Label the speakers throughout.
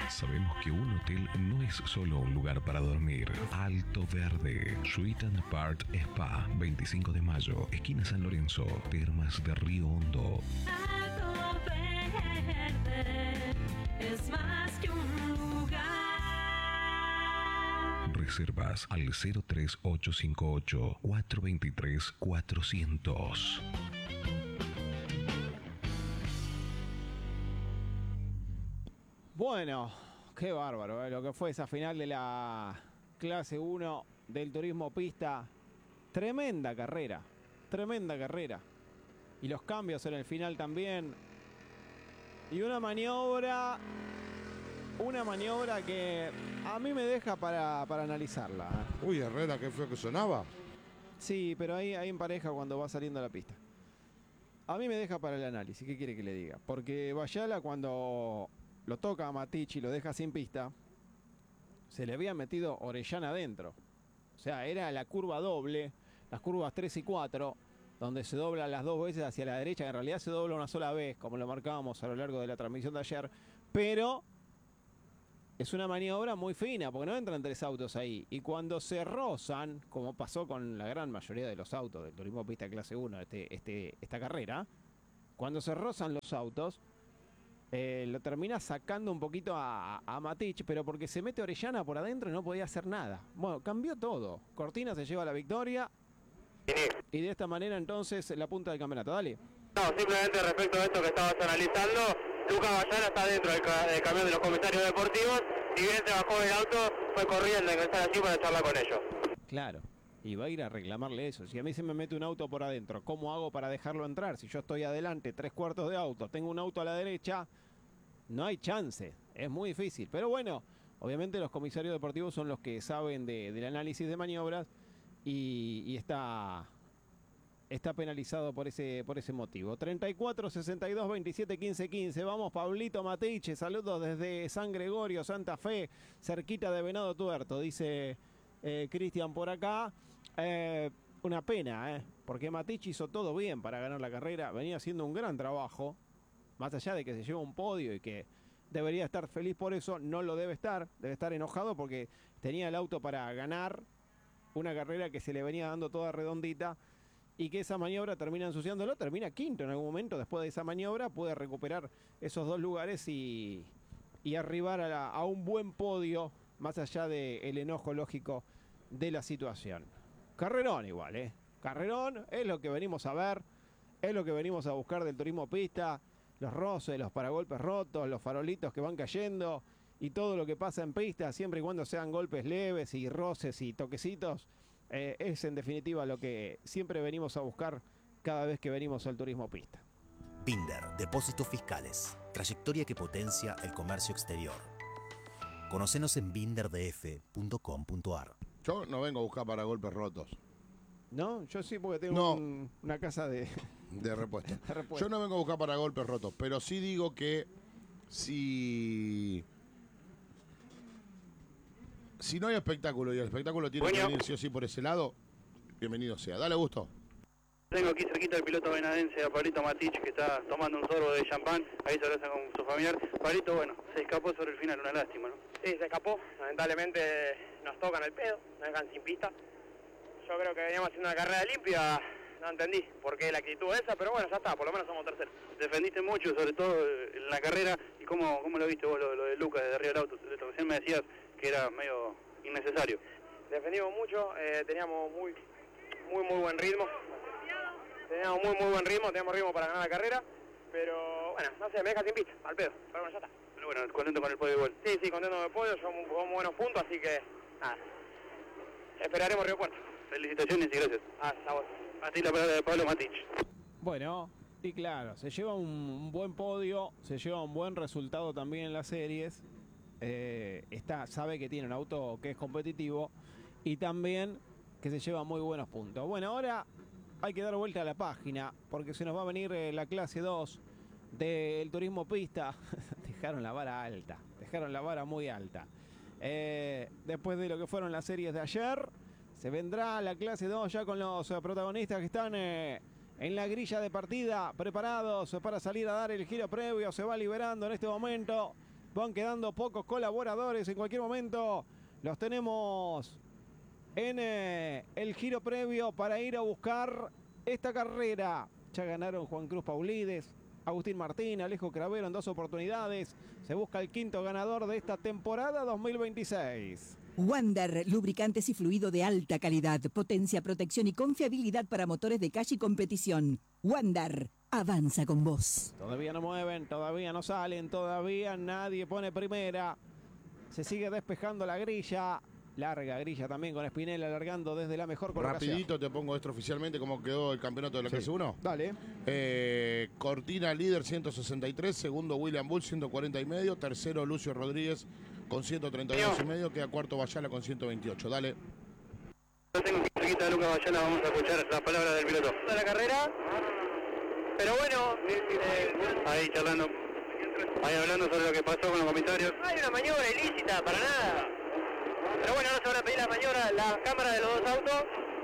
Speaker 1: Sabemos que un hotel no es solo un lugar para dormir. Alto Verde, Suite and Part Spa, 25 de mayo, esquina San Lorenzo, Termas de Río Hondo.
Speaker 2: Alto Verde es más que un lugar.
Speaker 1: Reservas al 03858 423 400.
Speaker 3: Bueno, qué bárbaro, lo que fue esa final de la clase 1 del turismo pista. Tremenda carrera, tremenda carrera. Y los cambios en el final también. Y una maniobra que a mí me deja para analizarla.
Speaker 4: Uy, Herrera, qué feo que sonaba.
Speaker 3: Sí, pero ahí empareja cuando va saliendo la pista. A mí me deja para el análisis, ¿qué quiere que le diga? Porque Bayala cuando lo toca a Matich y lo deja sin pista, se le había metido Orellana adentro. O sea, era la curva doble, las curvas 3 y 4, donde se dobla las dos veces hacia la derecha, en realidad se dobla una sola vez, como lo marcábamos a lo largo de la transmisión de ayer, pero es una maniobra muy fina, porque no entran tres autos ahí, y cuando se rozan, como pasó con la gran mayoría de los autos del turismo pista clase 1, esta carrera, cuando se rozan los autos, lo termina sacando un poquito a Matich, pero porque se mete Orellana por adentro y no podía hacer nada. Bueno, cambió todo. Cortina se lleva la victoria. Y de esta manera entonces la punta del campeonato. Dale.
Speaker 5: No, simplemente respecto a esto que estabas analizando, Lucas Bayana está dentro del camión de los comisarios deportivos. Si bien se bajó del auto, fue corriendo a ingresar allí para charlar con ellos.
Speaker 3: Claro. Y va a ir a reclamarle eso. Si a mí se me mete un auto por adentro, ¿cómo hago para dejarlo entrar? Si yo estoy adelante, 3/4 de auto, tengo un auto a la derecha, no hay chance. Es muy difícil. Pero bueno, obviamente los comisarios deportivos son los que saben del análisis de maniobras y está penalizado por ese motivo. 34, 62, 27, 15, 15. Vamos, Pablito Matiche. Saludos desde San Gregorio, Santa Fe, cerquita de Venado Tuerto, dice Cristian por acá. Una pena, porque Matich hizo todo bien para ganar la carrera, venía haciendo un gran trabajo, más allá de que se lleva un podio y que debería estar feliz por eso, no lo debe estar enojado porque tenía el auto para ganar una carrera que se le venía dando toda redondita y que esa maniobra termina ensuciándolo, termina quinto en algún momento. Después de esa maniobra puede recuperar esos dos lugares y arribar a un buen podio, más allá del enojo lógico de la situación. Carrerón igual, Carrerón es lo que venimos a ver, es lo que venimos a buscar del turismo pista, los roces, los paragolpes rotos, los farolitos que van cayendo y todo lo que pasa en pista, siempre y cuando sean golpes leves y roces y toquecitos, es en definitiva lo que siempre venimos a buscar cada vez que venimos al turismo pista.
Speaker 6: Binder, depósitos fiscales, trayectoria que potencia el comercio exterior. Conocenos en binderdf.com.ar.
Speaker 4: Yo no vengo a buscar para golpes rotos.
Speaker 3: ¿No? Yo sí, porque tengo una casa de
Speaker 4: repuesto.
Speaker 3: de repuesto.
Speaker 4: Yo no vengo a buscar para golpes rotos, pero sí digo que si no hay espectáculo y el espectáculo tiene que venir sí o sí por ese lado, bienvenido sea. Dale, Gusto.
Speaker 5: Tengo aquí cerquita el piloto venadense, a Pablito Matich, que está tomando un sorbo de champán. Ahí se abraza con su familiar. Pablito, bueno, se escapó sobre el final, una lástima, ¿no?
Speaker 7: Sí, se escapó. Lamentablemente nos tocan el pedo, nos dejan sin pista. Yo creo que veníamos haciendo una carrera limpia. No entendí por qué la actitud esa, pero bueno, ya está, por lo menos somos terceros.
Speaker 5: Defendiste mucho, sobre todo en la carrera. ¿Y cómo lo viste vos, lo de Lucas, desde arriba del auto? Recién me decías que era medio innecesario.
Speaker 7: Defendimos mucho, teníamos muy buen ritmo. Teníamos muy buen ritmo, teníamos ritmo para ganar la carrera. Pero bueno, no sé, me deja sin pista, al pedo. Pero bueno, ya está.
Speaker 5: Pero bueno, contento con el podio igual.
Speaker 7: Sí, contento con el podio, llevamos muy buenos puntos, así que nada. Esperaremos Río Cuarto.
Speaker 5: Felicitaciones y gracias.
Speaker 7: Hasta vos.
Speaker 5: A ti la palabra de Pablo Matich.
Speaker 3: Bueno, y claro, se lleva un buen podio, se lleva un buen resultado también en las series. Sabe que tiene un auto que es competitivo y también que se lleva muy buenos puntos. Bueno, ahora hay que dar vuelta a la página porque se nos va a venir la clase 2 del turismo pista. Dejaron la vara alta, dejaron la vara muy alta. Después de lo que fueron las series de ayer, se vendrá la clase 2 ya con los protagonistas que están en la grilla de partida, preparados para salir a dar el giro previo. Se va liberando en este momento Van quedando pocos colaboradores. En cualquier momento los tenemos en el giro previo para ir a buscar esta carrera. Ya ganaron Juan Cruz Paulides, Agustín Martín, Alejo Cravero en 2 oportunidades. Se busca el quinto ganador de esta temporada 2026.
Speaker 8: Wander, lubricantes y fluido de alta calidad, potencia, protección y confiabilidad para motores de calle y competición. Wander, avanza con vos.
Speaker 3: Todavía no mueven, todavía no salen, todavía nadie pone primera. Se sigue despejando la grilla. Larga grilla también con Spinelli alargando desde la mejor colocación.
Speaker 4: Rapidito te pongo esto oficialmente, cómo quedó el campeonato de la clase 1.
Speaker 3: Dale.
Speaker 4: Cortina líder 163, segundo William Bull 140 y medio, tercero Lucio Rodríguez con 132 y medio, queda cuarto Bayala con 128. Dale.
Speaker 5: Yo tengo cerquita de Lucas Bayala, vamos a escuchar las palabras del piloto. De la carrera, pero bueno, ahí charlando, ahí hablando sobre lo que pasó con los comisarios. No hay una maniobra ilícita, para nada. Pero bueno, ahora se van a pedir la maniobra, la cámara de los dos autos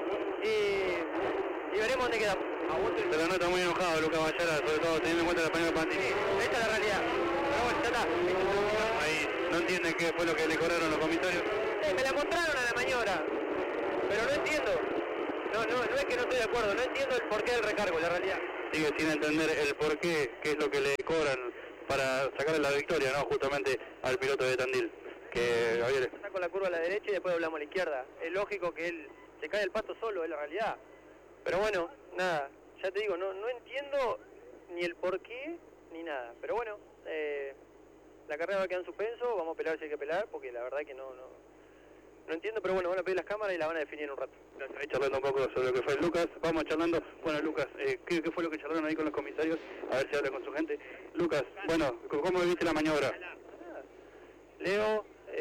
Speaker 5: y veremos dónde quedamos. Se lo nota muy enojado Lucas Bayala, sobre todo teniendo en cuenta la española Pantini. Esta es la realidad. Pero bueno, ya está. Ahí no entienden qué fue lo que le cobraron los comisarios. Me la mostraron a la maniobra, pero no entiendo. No es que no estoy de acuerdo, no entiendo el porqué del recargo, la realidad. Sigue sin entender el porqué, qué es lo que le cobran para sacarle la victoria, ¿no? Justamente al piloto de Tandil. Que Javier saco la curva a la derecha y después doblamos a la izquierda. Es lógico que él se cae el pasto solo, es la realidad. Pero bueno, nada, ya te digo, no entiendo ni el porqué ni nada. Pero bueno, la carrera va a quedar en suspenso, vamos a pelar si hay que pelar, porque la verdad que no entiendo, pero bueno, van a pedir las cámaras y la van a definir en un rato. Gracias, ahí charlando un poco sobre lo que fue Lucas, vamos charlando. Bueno, Lucas, ¿qué fue lo que charlaron ahí con los comisarios? A ver si habla con su gente. Lucas, bueno, ¿cómo viste la maniobra? Leo,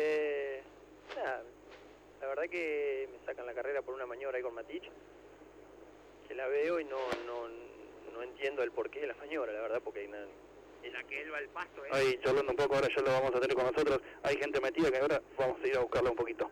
Speaker 5: nada, la verdad que me sacan la carrera por una maniobra ahí con Matich, que la veo y no entiendo el porqué de la maniobra, la verdad, porque hay nada. En la que él va al pasto, ahí charlando un poco, ahora ya lo vamos a tener con nosotros. Hay gente metida que ahora vamos a ir a buscarla un poquito.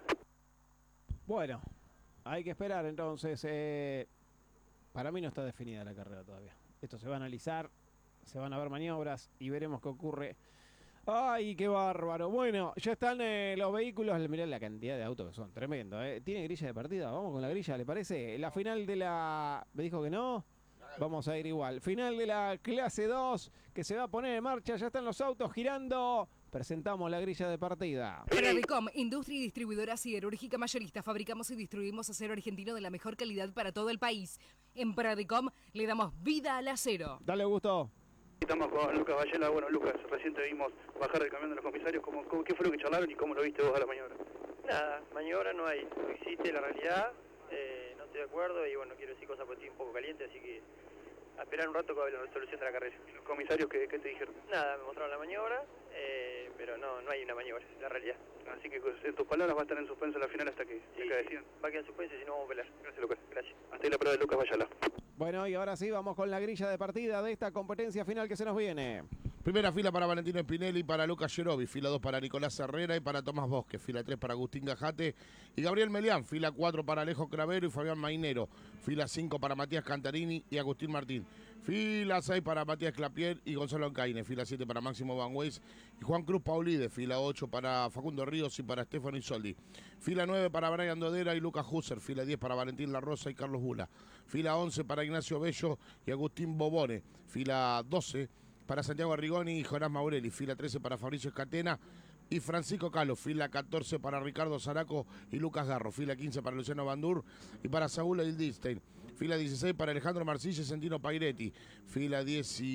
Speaker 3: Bueno, hay que esperar entonces. Para mí no está definida la carrera todavía. Esto se va a analizar, se van a ver maniobras y veremos qué ocurre. ¡Ay, qué bárbaro! Bueno, ya están los vehículos. Mirá la cantidad de autos que son, tremendo. ¿Tiene grilla de partida? Vamos con la grilla, ¿le parece? La final de la... ¿Me dijo que no? Vamos a ir igual. Final de la clase 2 que se va a poner en marcha. Ya están los autos girando. Presentamos la grilla de partida.
Speaker 9: Pradicom, industria y distribuidora siderúrgica mayorista. Fabricamos y distribuimos acero argentino de la mejor calidad para todo el país. En Pradicom le damos vida al acero.
Speaker 3: Dale, Augusto.
Speaker 5: Estamos con Lucas Bayala. Bueno, Lucas, recién te vimos bajar del camión de los comisarios. ¿Qué fue lo que charlaron y cómo lo viste vos a la maniobra? Nada, maniobra no hay. No existe la realidad. No estoy de acuerdo y bueno, quiero decir cosas porque estoy un poco caliente, así que a esperar un rato con la resolución de la carrera. ¿Los comisarios qué te dijeron? Nada, me mostraron la maniobra, pero no hay una maniobra, es la realidad. Así que en tus palabras va a estar en suspenso la final hasta que decían. Va a quedar en suspenso y si no vamos a pelar. Gracias, Lucas. Gracias. Hasta ahí la prueba de Lucas Bayala.
Speaker 3: Bueno, y ahora sí, vamos con la grilla de partida de esta competencia final que se nos viene.
Speaker 4: Primera fila para Valentino Spinelli, para Lucas Yerovi, fila 2 para Nicolás Herrera y para Tomás Bosque, fila 3 para Agustín Gajate y Gabriel Melián, fila 4 para Alejo Cravero y Fabián Mainero, fila 5 para Matías Cantarini y Agustín Martín, fila 6 para Matías Clapier y Gonzalo Ancaine, fila 7 para Máximo Van Weis y Juan Cruz Paulide, fila 8 para Facundo Ríos y para Stefano Isoldi, fila 9 para Brian Dodera y Lucas Husser, fila 10 para Valentín La Rosa y Carlos Bula, fila 11 para Ignacio Bello y Agustín Bobone, fila 12 para Santiago Arrigoni y Jonás Maurelli, fila 13 para Fabricio Escatena y Francisco Calo, fila 14 para Ricardo Zaraco y Lucas Garro, fila 15 para Luciano Bandur y para Saúl Eldinstein, fila 16 para Alejandro Marcilla y Santino Pairetti, fila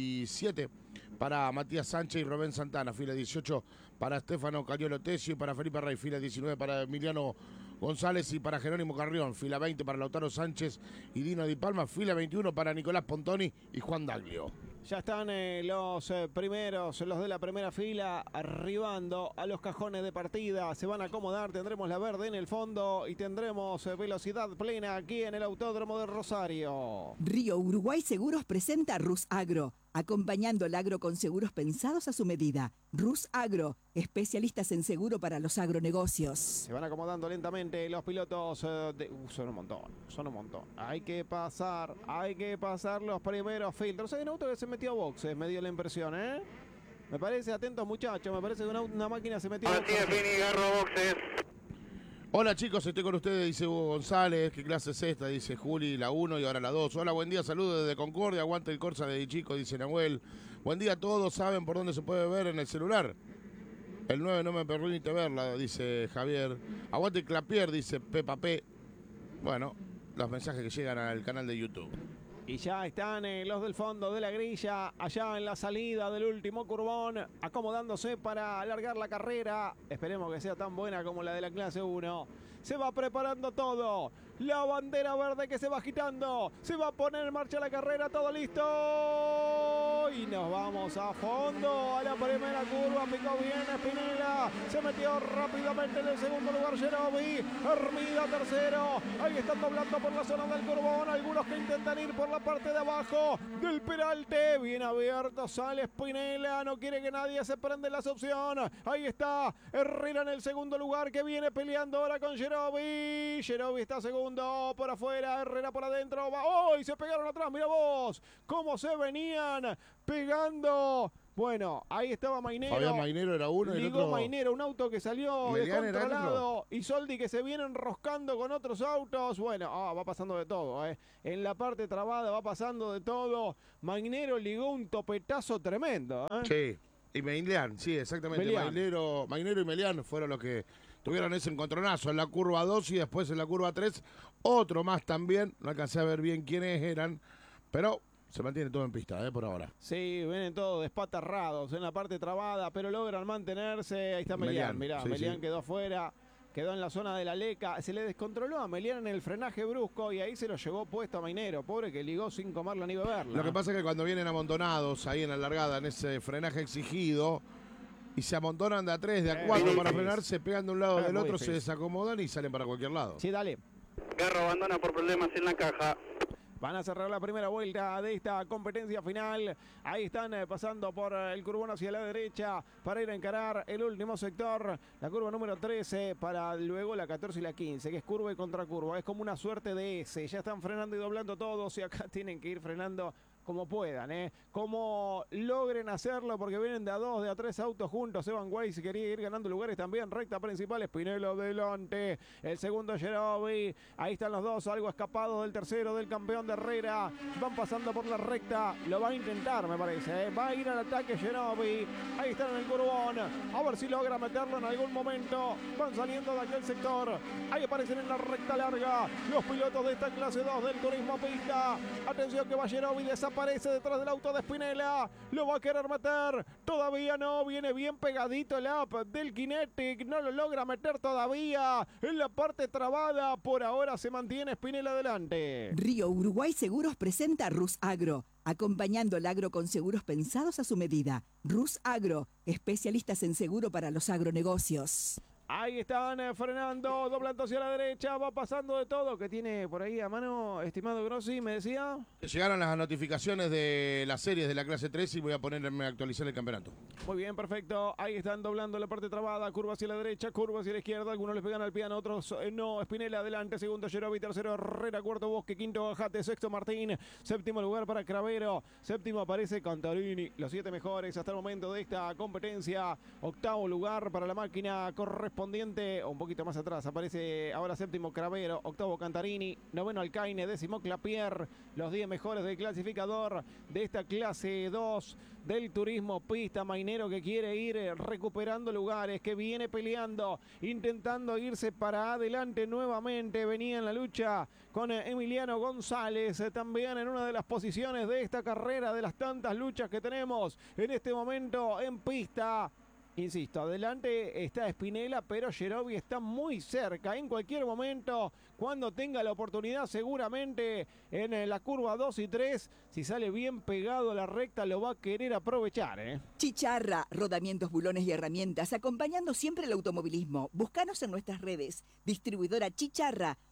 Speaker 4: 17 para Matías Sánchez y Rubén Santana, fila 18 para Stefano Cariolo Tesio y para Felipe Rey, fila 19 para Emiliano González y para Jerónimo Carrión, fila 20 para Lautaro Sánchez y Dino Di Palma, fila 21 para Nicolás Pontoni y Juan Daglio.
Speaker 3: Ya están los primeros, los de la primera fila, arribando a los cajones de partida. Se van a acomodar, tendremos la verde en el fondo y tendremos velocidad plena aquí en el Autódromo de Rosario.
Speaker 8: Río Uruguay Seguros presenta Rus Agro, acompañando el agro con seguros pensados a su medida. Rus Agro, especialistas en seguro para los agronegocios.
Speaker 3: Se van acomodando lentamente los pilotos. Son un montón. Hay que pasar los primeros filtros. Hay un auto que se metió a boxes, me dio la impresión, ¿eh? Me parece, atentos muchachos, me parece que una máquina se metió.
Speaker 5: Así es, Fini, Garro Boxes.
Speaker 4: Hola chicos, estoy con ustedes, dice Hugo González. ¿Qué clase es esta? Dice Juli, la 1 y ahora la 2. Hola, buen día, saludos desde Concordia. Aguante el Corsa de chico, dice Nahuel. Buen día a todos, ¿saben por dónde se puede ver en el celular? El 9 no me permite verla, dice Javier. Aguante el Clapier, dice Pepa P. Bueno, los mensajes que llegan al canal de YouTube.
Speaker 3: Y ya están los del fondo de la grilla, allá en la salida del último curbón, acomodándose para alargar la carrera. Esperemos que sea tan buena como la de la clase 1. Se va preparando todo. La bandera verde que se va agitando. Se va a poner en marcha la carrera, todo listo. Y nos vamos a fondo a la primera curva. Picó bien Spinella. Se metió rápidamente en el segundo lugar Gerovi. Hermida tercero. Ahí están doblando por la zona del curbón. Algunos que intentan ir por la parte de abajo del peralte. Bien abierto, sale Spinella. No quiere que nadie se prende las opciones. Ahí está Herrera en el segundo lugar, que viene peleando ahora con Gerovi. Gerovi está segundo por afuera, Herrera por adentro. ¡Oh! Y se pegaron atrás, mira vos cómo se venían pegando. Bueno, ahí estaba Mainero.
Speaker 4: Fabián Mainero era uno y el otro...
Speaker 3: Mainero, un auto que salió descontrolado. Y Soldi que se viene enroscando con otros autos. Bueno, va pasando de todo. En la parte trabada va pasando de todo. Mainero ligó un topetazo tremendo.
Speaker 4: Sí, y Melián, sí, exactamente. Mainero y Melián fueron los que tuvieron ese encontronazo en la curva 2 y después en la curva 3. Otro más también. No alcancé a ver bien quiénes eran, pero... se mantiene todo en pista, por ahora.
Speaker 3: Sí, vienen todos despatarrados en la parte trabada, pero logran mantenerse. Ahí está Melián, mirá, sí, Melián quedó afuera, quedó en la zona de la leca. Se le descontroló a Melián en el frenaje brusco y ahí se lo llevó puesto a Mainero. Pobre que ligó sin comerla ni beberla.
Speaker 4: Lo que pasa es que cuando vienen amontonados ahí en la largada, en ese frenaje exigido, y se amontonan de a 3, de a 4 para frenar, se pegan de un lado del otro, se desacomodan y salen para cualquier lado.
Speaker 3: Sí, dale.
Speaker 5: Garro abandona por problemas en la caja.
Speaker 3: Van a cerrar la primera vuelta de esta competencia final. Ahí están pasando por el curbón hacia la derecha para ir a encarar el último sector. La curva número 13 para luego la 14 y la 15, que es curva y contracurva. Es como una suerte de S. Ya están frenando y doblando todos y acá tienen que ir frenando como puedan, como logren hacerlo, porque vienen de a 2, de a 3 autos juntos. Evan Weiss quería ir ganando lugares también. Recta principal, Spinello delante, el segundo Gerovi. Ahí están los dos, algo escapados del tercero, del campeón de Herrera. Van pasando por la recta, lo va a intentar, me parece. Va a ir al ataque Gerovi. Ahí están en el curbón, a ver si logra meterlo en algún momento. Van saliendo de aquel sector. Ahí aparecen en la recta larga los pilotos de esta clase 2 del turismo pista. Atención que va Gerovi, desaparece detrás del auto de Spinella. Lo va a querer meter. Todavía no. Viene bien pegadito el up del Kinetic. No lo logra meter todavía. En la parte trabada. Por ahora se mantiene Spinella adelante.
Speaker 8: Río Uruguay Seguros presenta a Rus Agro, acompañando el agro con seguros pensados a su medida. Rus Agro, especialistas en seguro para los agronegocios.
Speaker 3: Ahí están frenando, doblando hacia la derecha, va pasando de todo. ¿Qué tiene por ahí a mano, estimado Grossi? ¿Me decía?
Speaker 4: Llegaron las notificaciones de las series de la clase 3 y voy a ponerme a actualizar el campeonato.
Speaker 3: Muy bien, perfecto. Ahí están doblando la parte trabada, curva hacia la derecha, curva hacia la izquierda. Algunos le pegan al piano, otros no. Spinella adelante, segundo Gerovi, tercero Herrera, cuarto Bosque, quinto Gajate, sexto Martín, séptimo lugar para Cravero, séptimo aparece Cantarini. Los 7 mejores hasta el momento de esta competencia. Octavo lugar para la máquina correspondiente, o un poquito más atrás, aparece ahora séptimo Cravero, octavo Cantarini, noveno Alcaine, décimo Clapier. Los 10 mejores del clasificador de esta clase 2 del turismo pista. Mainero que quiere ir recuperando lugares, que viene peleando, intentando irse para adelante nuevamente. Venía en la lucha con Emiliano González, también en una de las posiciones de esta carrera, de las tantas luchas que tenemos en este momento en pista. Insisto, adelante está Spinella, pero Gerovi está muy cerca. En cualquier momento, cuando tenga la oportunidad, seguramente en la curva 2 y 3, si sale bien pegado a la recta, lo va a querer aprovechar.
Speaker 8: Chicharra, rodamientos, bulones y herramientas, acompañando siempre el automovilismo. Búscanos en nuestras redes. Distribuidora Chicharra,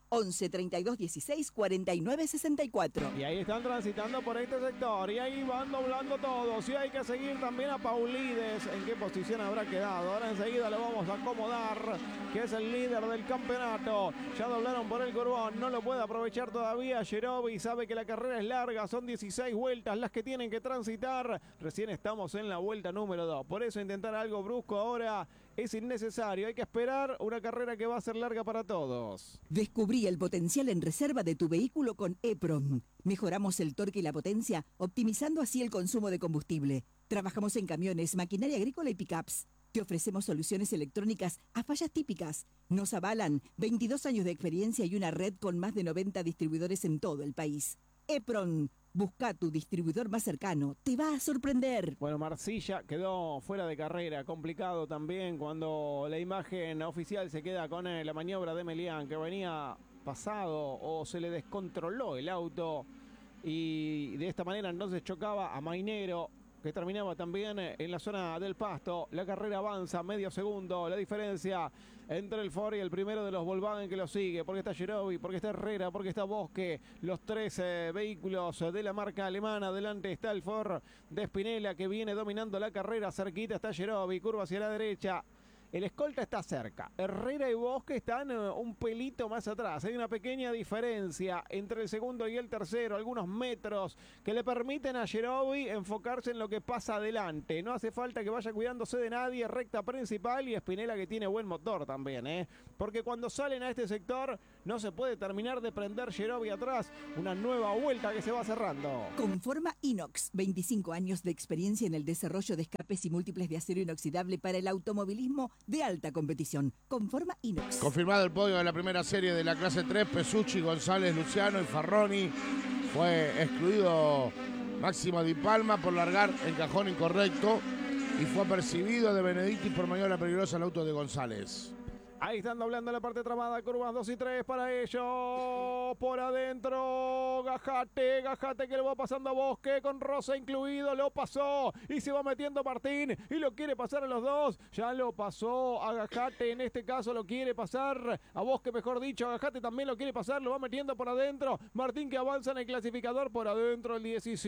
Speaker 8: 11 32 16 49 64.
Speaker 3: Y ahí están transitando por este sector y ahí van doblando todos. Y hay que seguir también a Paulides. ¿En qué posición habrá quedado? Ahora enseguida le vamos a acomodar, que es el líder del campeonato. Ya doblaron por el Curbón, no lo puede aprovechar todavía Yerobi. Sabe que la carrera es larga, son 16 vueltas las que tienen que transitar. Recién estamos en la vuelta número 2. Por eso intentar algo brusco ahora es innecesario. Hay que esperar una carrera que va a ser larga para todos.
Speaker 8: Descubrí el potencial en reserva de tu vehículo con EPRON. Mejoramos el torque y la potencia, optimizando así el consumo de combustible. Trabajamos en camiones, maquinaria agrícola y pickups. Te ofrecemos soluciones electrónicas a fallas típicas. Nos avalan 22 años de experiencia y una red con más de 90 distribuidores en todo el país. EPRON. Busca tu distribuidor más cercano, te va a sorprender.
Speaker 3: Bueno, Marcilla quedó fuera de carrera, complicado también cuando la imagen oficial se queda con la maniobra de Melián, que venía pasado o se le descontroló el auto y de esta manera entonces chocaba a Mainero, que terminaba también en la zona del pasto. La carrera avanza, medio segundo, la diferencia entre el Ford y el primero de los Volkswagen que lo sigue, porque está Yerobi, porque está Herrera, porque está Bosque, los tres vehículos de la marca alemana. Delante está el Ford de Spinella, que viene dominando la carrera. Cerquita está Yerobi, curva hacia la derecha. El escolta está cerca. Herrera y Bosque están un pelito más atrás. Hay una pequeña diferencia entre el segundo y el tercero, algunos metros que le permiten a Yerobi enfocarse en lo que pasa adelante. No hace falta que vaya cuidándose de nadie. Recta principal y Spinella, que tiene buen motor también, porque cuando salen a este sector no se puede terminar de prender Yerobi atrás. Una nueva vuelta que se va cerrando.
Speaker 8: Conforma Inox, 25 años de experiencia en el desarrollo de escapes y múltiples de acero inoxidable para el automovilismo de alta competición. Conforma Inox.
Speaker 4: Confirmado el podio de la primera serie de la clase 3, Pesucci, González, Luciano y Farroni. Fue excluido Máximo Di Palma por largar en cajón incorrecto y fue apercibido de Benedetti por maniobra peligrosa el auto de González.
Speaker 3: Ahí están doblando la parte trabada, curvas 2 y 3 para ellos. Por adentro, Gajate que lo va pasando a Bosque, con Rosa incluido, lo pasó y se va metiendo Martín y lo quiere pasar a los dos. Ya lo pasó a Gajate, en este caso lo quiere pasar a Bosque, mejor dicho. A Gajate también lo quiere pasar, lo va metiendo por adentro. Martín, que avanza en el clasificador por adentro, el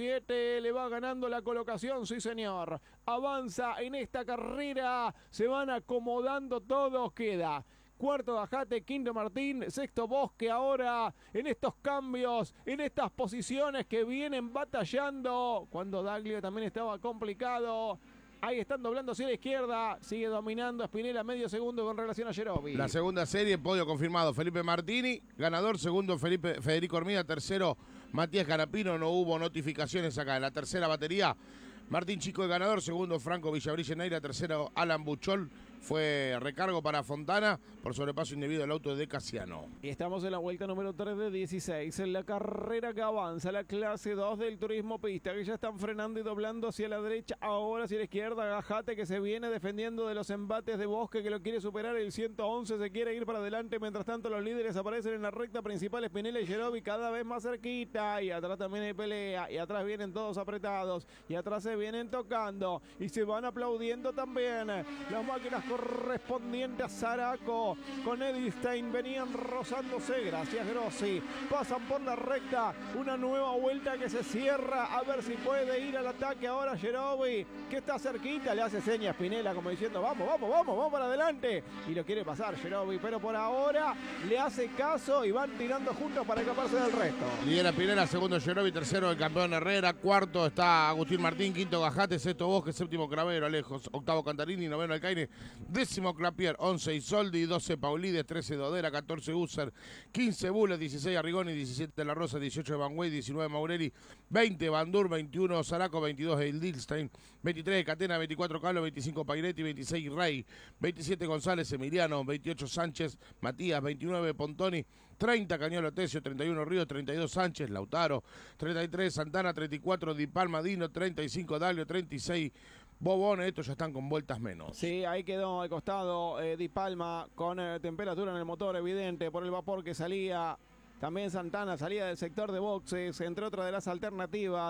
Speaker 3: 17, le va ganando la colocación, sí señor. Avanza en esta carrera, se van acomodando todos, queda cuarto Gajate, quinto Martín, sexto Bosque. Ahora en estos cambios, en estas posiciones que vienen batallando, cuando Daglio también estaba complicado. Ahí están doblando hacia la izquierda, sigue dominando Spinella medio segundo con relación a Yerobi.
Speaker 4: La segunda serie, podio confirmado, Felipe Martini, ganador, segundo Federico Hormida, tercero Matías Carapino. No hubo notificaciones acá. En la tercera batería, Martín Chico el ganador, segundo Franco Villabrilla Neira, tercero Alan Buchol. Fue recargo para Fontana por sobrepaso indebido del auto de Casiano.
Speaker 3: Y estamos en la vuelta número 3 de 16, en la carrera que avanza, la clase 2 del turismo pista, que ya están frenando y doblando hacia la derecha, ahora hacia la izquierda. Gajate, que se viene defendiendo de los embates de Bosque, que lo quiere superar, el 111 se quiere ir para adelante. Mientras tanto los líderes aparecen en la recta principal, Spinella y Yerobi cada vez más cerquita, y atrás también hay pelea, y atrás vienen todos apretados, y atrás se vienen tocando, y se van aplaudiendo también las máquinas correspondiente a Zaraco con Edelstein, venían rozándose, gracias Grossi, pasan por la recta, una nueva vuelta que se cierra, a ver si puede ir al ataque ahora Yerobi, que está cerquita, le hace seña a Spinella como diciendo vamos para adelante, y lo quiere pasar Yerobi, pero por ahora le hace caso y van tirando juntos para escaparse del resto.
Speaker 4: Lidera Spinella, segundo Yerobi, tercero el campeón Herrera, cuarto está Agustín Martín, quinto Gajate, sexto Bosque, séptimo Cravero, Alejos, octavo Cantarini, noveno Alcaine, décimo Clapier, 11 Isoldi, 12 Paulides, 13 Dodera, 14 User, 15 Bullet, 16 Arrigoni, 17 La Rosa, 18 Van Wey, 19 Maureri, 20 Bandur, 21 Zaraco, 22 Edelstein, 23 Catena, 24 Calo, 25 Pairetti, 26 Rey, 27 González Emiliano, 28 Sánchez Matías, 29 Pontoni, 30 Cañolo Tesio, 31 Río, 32 Sánchez Lautaro, 33 Santana, 34 Di Palma Dino, 35 Dalio, 36 Bobón. Estos ya están con vueltas menos.
Speaker 3: Sí, ahí quedó al costado Di Palma con temperatura en el motor evidente por el vapor que salía. También Santana salía del sector de boxes, entre otras de las alternativas.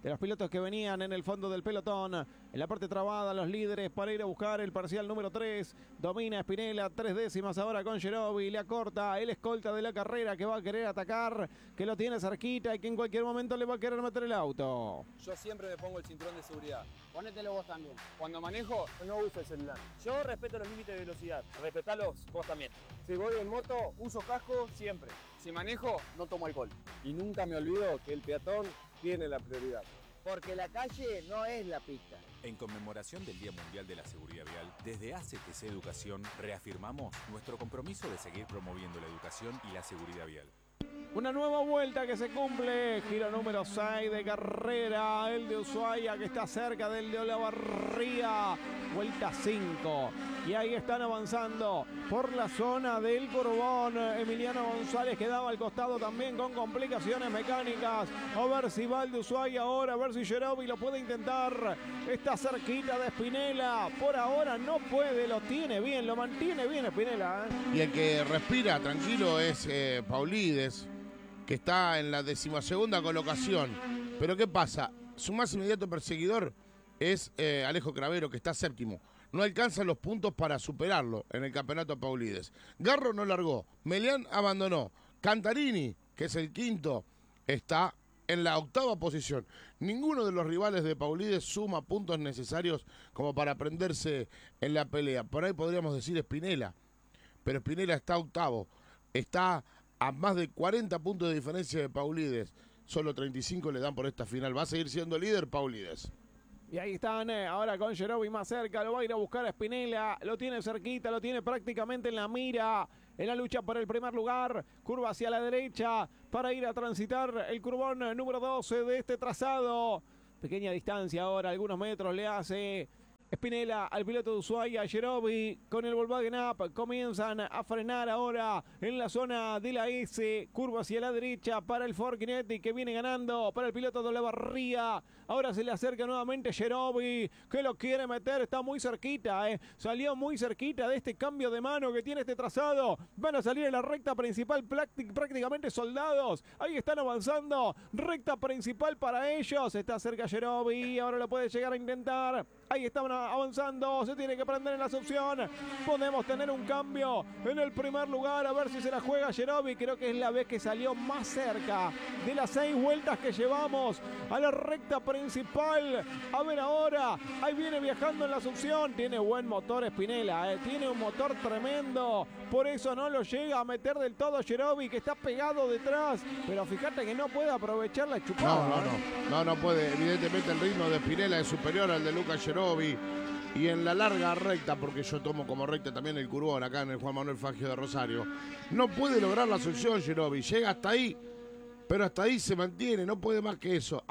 Speaker 3: de los pilotos que venían en el fondo del pelotón. En la parte trabada, los líderes para ir a buscar el parcial número 3. Domina Spinella, 3 décimas ahora con Gerovi. Le acorta el escolta de la carrera que va a querer atacar, que lo tiene cerquita y que en cualquier momento le va a querer meter el auto.
Speaker 10: Yo siempre me pongo el cinturón de seguridad.
Speaker 11: Ponételo vos también.
Speaker 10: Cuando manejo, no uso el celular.
Speaker 11: Yo respeto los límites de velocidad.
Speaker 10: Respetalos vos también.
Speaker 11: Si voy en moto, uso casco siempre.
Speaker 10: Si manejo,
Speaker 11: No tomo alcohol.
Speaker 10: y nunca me olvido que el peatón tiene la prioridad.
Speaker 11: Porque la calle no es la pista.
Speaker 12: En conmemoración del Día Mundial de la Seguridad Vial, desde ACTC Educación reafirmamos nuestro compromiso de seguir promoviendo la educación y la seguridad vial.
Speaker 3: Una nueva vuelta que se cumple, giro número 6 de carrera, el de Ushuaia que está cerca del de Olavarría, vuelta 5. Y ahí están avanzando por la zona del Curbón. Emiliano González quedaba al costado también con complicaciones mecánicas. A ver si va el de Ushuaia ahora, a ver si Gerovi lo puede intentar. Está cerquita de Spinella, por ahora no puede, lo tiene bien, lo mantiene bien Spinella.
Speaker 4: Y el que respira tranquilo es Paulides, que está en la 12ª colocación. Pero ¿qué pasa? Su más inmediato perseguidor es Alejo Cravero, que está séptimo. No alcanzan los puntos para superarlo en el campeonato Paulides. Garro no largó, Melián abandonó. Cantarini, que es el quinto, está en la 8ª posición. Ninguno de los rivales de Paulides suma puntos necesarios como para prenderse en la pelea. Por ahí podríamos decir Spinella, pero Spinella está 8º. Está a más de 40 puntos de diferencia de Paulides. Solo 35 le dan por esta final. Va a seguir siendo líder Paulides.
Speaker 3: Y ahí están ahora con Gerovi más cerca, lo va a ir a buscar a Spinella, lo tiene cerquita, lo tiene prácticamente en la mira, en la lucha por el primer lugar, curva hacia la derecha para ir a transitar el curbón número 12 de este trazado. Pequeña distancia ahora, algunos metros le hace Spinella al piloto de Ushuaia. Gerovi con el Volkswagen Up comienzan a frenar ahora en la zona de la S, curva hacia la derecha para el Forkinetti que viene ganando, para el piloto de Olavarría. Ahora se le acerca nuevamente Gerovi, que lo quiere meter, está muy cerquita, salió muy cerquita de este cambio de mano que tiene este trazado. Van a salir en la recta principal prácticamente soldados, ahí están avanzando, recta principal para ellos, está cerca Gerovi, ahora lo puede llegar a intentar. Ahí están avanzando, se tiene que prender en las opciones. Podemos tener un cambio en el primer lugar, a ver si se la juega Gerovi. Creo que es la vez que salió más cerca de las 6 vueltas que llevamos a la recta principal. A ver ahora, ahí viene viajando en la opción. Tiene buen motor Spinella, tiene un motor tremendo. Por eso no lo llega a meter del todo Gerovi, que está pegado detrás. Pero fíjate que no puede aprovechar la chupada.
Speaker 4: No puede. Evidentemente el ritmo de Spinella es superior al de Lucas Gerovi. Y en la larga recta, porque yo tomo como recta también el curbón acá en el Juan Manuel Fangio de Rosario, no puede lograr la succión Gerovi. Llega hasta ahí, pero hasta ahí se mantiene, no puede más que eso.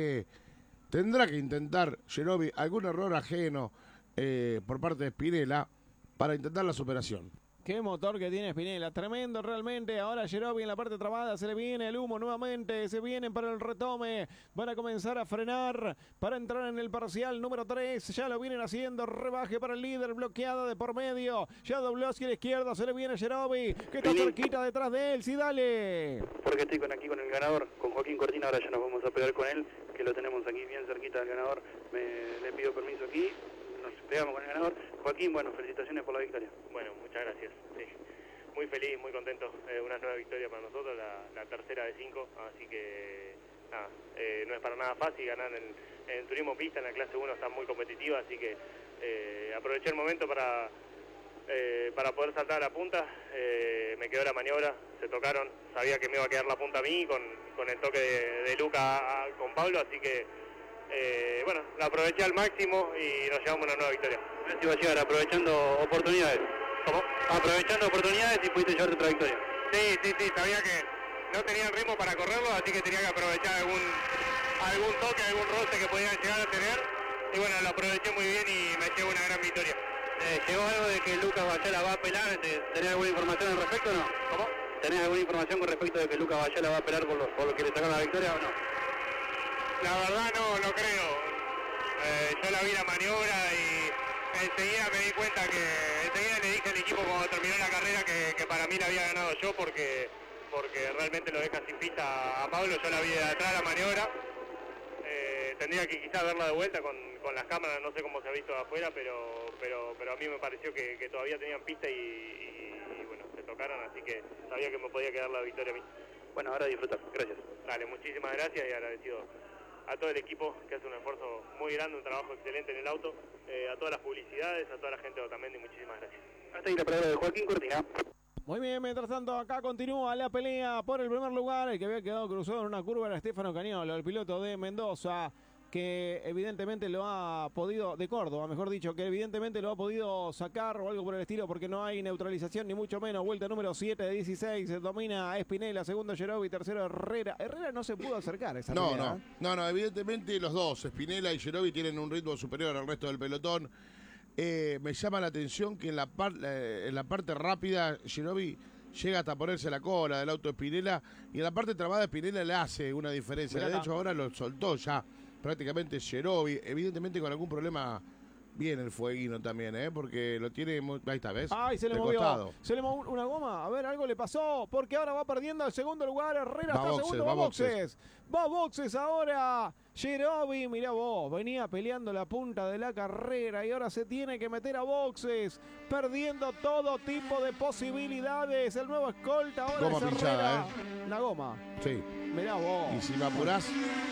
Speaker 4: Tendrá que intentar Gerovi algún error ajeno por parte de Spinella para intentar la superación.
Speaker 3: Qué motor que tiene Spinella, tremendo realmente. Ahora Gerovi en la parte trabada, se le viene el humo nuevamente, se vienen para el retome, van a comenzar a frenar para entrar en el parcial número 3, ya lo vienen haciendo, rebaje para el líder, bloqueada de por medio, ya dobló hacia la izquierda, se le viene Gerovi, que está cerquita detrás de él, sí dale.
Speaker 5: Porque estoy aquí con el ganador, con Joaquín Cortina, ahora ya nos vamos a pegar con él, que lo tenemos aquí bien cerquita del ganador, le pido permiso aquí. Nos pegamos con el ganador. Joaquín, bueno, felicitaciones por la victoria.
Speaker 7: Bueno, muchas gracias. Sí. Muy feliz, muy contento. Una nueva victoria para nosotros, la tercera de 5. Así que, nada, no es para nada fácil ganar en turismo pista, en la clase 1 está muy competitiva. Así que aproveché el momento para poder saltar a la punta. Me quedó la maniobra, se tocaron. Sabía que me iba a quedar la punta a mí con el toque de Luca con Pablo. Así que, bueno, la aproveché al máximo y nos llevamos una nueva victoria.
Speaker 5: Gracias, iba a llegar aprovechando oportunidades.
Speaker 7: ¿Cómo?
Speaker 5: Aprovechando oportunidades y pudiste llevarte otra victoria.
Speaker 7: Sí, sabía que no tenía el ritmo para correrlo, así que tenía que aprovechar algún toque, algún roce que podían llegar a tener. Y bueno, lo aproveché muy bien y me llevo una gran victoria.
Speaker 5: ¿Llegó algo de que Lucas Bayala va a apelar? ¿Tenés alguna información al respecto o no?
Speaker 7: ¿Cómo?
Speaker 5: ¿Tenés alguna información con respecto de que Lucas Bayala va a apelar por lo que le sacaron la victoria o no?
Speaker 7: La verdad no creo. Yo la vi la maniobra y enseguida me di cuenta enseguida le dije al equipo cuando terminó la carrera que para mí la había ganado yo porque realmente lo deja sin pista a Pablo. Yo la vi de atrás la maniobra. tendría que quizás verla de vuelta con las cámaras, no sé cómo se ha visto de afuera, pero a mí me pareció que todavía tenían pista y bueno, se tocaron, así que sabía que me podía quedar la victoria a mí.
Speaker 5: Bueno, ahora disfrutar. Gracias.
Speaker 7: Dale, muchísimas gracias y agradecido a todo el equipo que hace un esfuerzo muy grande, un trabajo excelente en el auto, a todas las publicidades, a toda la gente de Otamendi, muchísimas gracias.
Speaker 5: Hasta ahí la palabra de Joaquín Cortina.
Speaker 3: Muy bien, mientras tanto acá continúa la pelea por el primer lugar. El que había quedado cruzado en una curva era Stefano Cagnolo, el piloto de Mendoza, que evidentemente lo ha podido, de Córdoba mejor dicho, que evidentemente lo ha podido sacar o algo por el estilo, porque no hay neutralización ni mucho menos. Vuelta número 7 de 16, domina Espinela, segundo Gerovi, tercero Herrera. Herrera no se pudo acercar a esa pelea.
Speaker 4: No, evidentemente los dos, Espinela y Gerovi, tienen un ritmo superior al resto del pelotón. Me llama la atención que en la parte rápida Gerovi llega hasta ponerse la cola del auto de Espinela, y en la parte trabada Espinela le hace una diferencia.
Speaker 3: Mirá
Speaker 4: de
Speaker 3: acá.
Speaker 4: hecho ahora lo soltó ya prácticamente Gerovi, evidentemente con algún problema viene el fueguino también, porque lo tiene ahí está, ¿ves?
Speaker 3: Ay, se le
Speaker 4: De
Speaker 3: movió.
Speaker 4: costado.
Speaker 3: Se le movió una goma. A ver, algo le pasó. Porque ahora va perdiendo el segundo lugar. Herrera
Speaker 4: Va
Speaker 3: está
Speaker 4: boxes,
Speaker 3: segundo.
Speaker 4: va
Speaker 3: Va boxes. Va boxes ahora. Gerovi, mirá vos. Venía peleando la punta de la carrera. Y ahora se tiene que meter a boxes. Perdiendo todo tipo de posibilidades. El nuevo escolta ahora
Speaker 4: Goma
Speaker 3: es Herrera.
Speaker 4: pinchada,
Speaker 3: La goma.
Speaker 4: Sí.
Speaker 3: Mirá vos.
Speaker 4: Y si me apurás,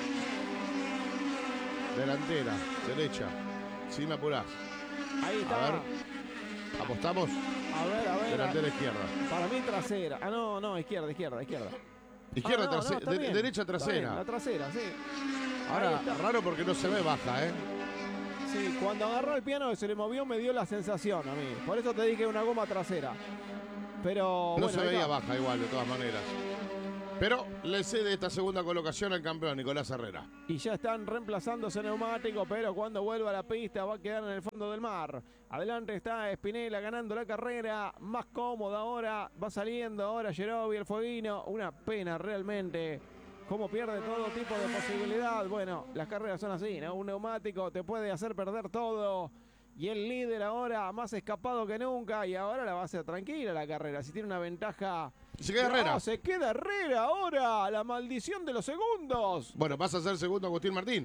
Speaker 4: delantera, derecha. Si me apurás.
Speaker 3: Ahí está.
Speaker 4: A ver, apostamos.
Speaker 3: A ver.
Speaker 4: Delantera izquierda.
Speaker 3: Para mí trasera. Ah, no, izquierda.
Speaker 4: Izquierda,
Speaker 3: Ah, no, está bien.
Speaker 4: derecha
Speaker 3: Está
Speaker 4: trasera.
Speaker 3: bien, la trasera, sí. Ahí
Speaker 4: Ahora,
Speaker 3: está.
Speaker 4: raro porque no se ve baja,
Speaker 3: Sí, cuando agarró el piano y se le movió me dio la sensación a mí. Por eso te dije una goma trasera. Pero
Speaker 4: No
Speaker 3: bueno,
Speaker 4: se
Speaker 3: ahí
Speaker 4: veía
Speaker 3: está.
Speaker 4: baja igual, de todas maneras. Pero le cede esta segunda colocación al campeón Nicolás Herrera.
Speaker 3: Y ya están reemplazándose neumáticos, pero cuando vuelva a la pista va a quedar en el fondo del mar. Adelante está Espinela ganando la carrera, más cómoda ahora, va saliendo ahora Gerovi, el fueguino. Una pena realmente, cómo pierde todo tipo de posibilidad. Bueno, las carreras son así, ¿no? Un neumático te puede hacer perder todo. Y el líder ahora más escapado que nunca, y ahora la va a hacer tranquila la carrera. Si tiene una ventaja...
Speaker 4: Se queda Herrera.
Speaker 3: No, se queda Herrera ahora, la maldición de los segundos.
Speaker 4: Bueno, pasa a ser segundo Agustín Martín.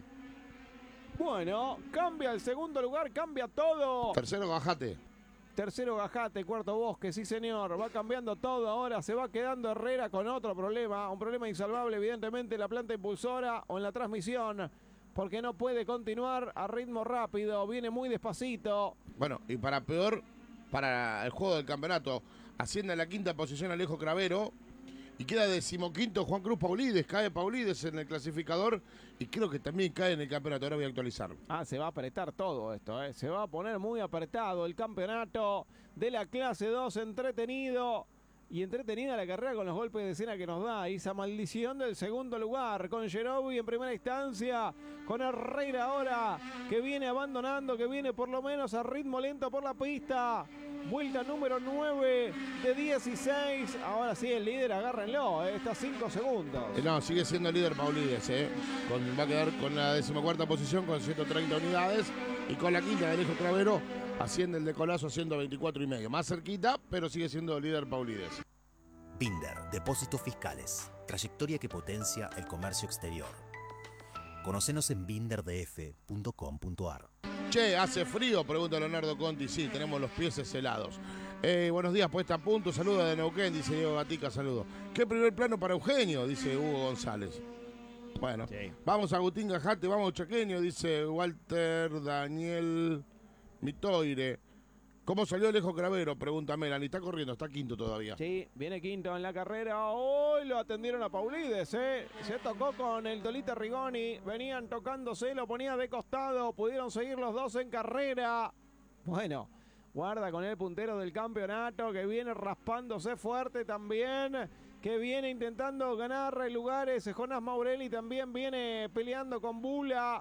Speaker 3: Bueno, cambia el segundo lugar, cambia todo.
Speaker 4: Tercero Gajate.
Speaker 3: Tercero Gajate, cuarto Bosque, sí señor. Va cambiando todo ahora, se va quedando Herrera con otro problema. Un problema insalvable evidentemente en la planta impulsora o en la transmisión. Porque no puede continuar a ritmo rápido, viene muy despacito.
Speaker 4: Bueno, y para peor, para el juego del campeonato, asciende a la quinta posición Alejo Cravero y queda decimoquinto Juan Cruz Paulides. Cae Paulides en el clasificador y creo que también cae en el campeonato. Ahora voy a actualizar.
Speaker 3: Se va a apretar todo esto, se va a poner muy apretado el campeonato de la clase 2, entretenido. Y entretenida la carrera con los golpes de escena que nos da. Y esa maldición del segundo lugar. Con Gerovi en primera instancia. Con Herrera ahora. Que viene abandonando. Que viene por lo menos a ritmo lento por la pista. Vuelta número 9 de 16. Ahora sí el líder, agárrenlo. Está a 5 segundos.
Speaker 4: No, sigue siendo el líder Paulides. Va a quedar con la 14ª posición con 130 unidades. Y con la quinta de Alejo Cravero asciende el de Colazo haciendo 24,5. Más cerquita, pero sigue siendo el líder Paulides.
Speaker 6: Binder, Depósitos Fiscales. Trayectoria que potencia el comercio exterior. Conocenos en binderdf.com.ar.
Speaker 4: Che, ¿hace frío? Pregunta Leonardo Conti. Sí, tenemos los pies helados. Buenos días, puesta a punto. Saludos de Neuquén, dice Diego Gatica, saludos. ¿Qué primer plano para Eugenio? Dice Hugo González. Bueno, sí. Vamos a Agustín Gajate, vamos Chaqueño, dice Walter Daniel Mitoire. ¿Cómo salió Alejo Cravero? Pregunta Melanie. Está corriendo, está quinto todavía.
Speaker 3: Sí, viene quinto en la carrera. Hoy lo atendieron a Paulides, Se tocó con el Tolita Rigoni. Venían tocándose, lo ponía de costado. Pudieron seguir los dos en carrera. Bueno, guarda con el puntero del campeonato que viene raspándose fuerte también. Que viene intentando ganar lugares. Jonás Maurelli también viene peleando con Bula.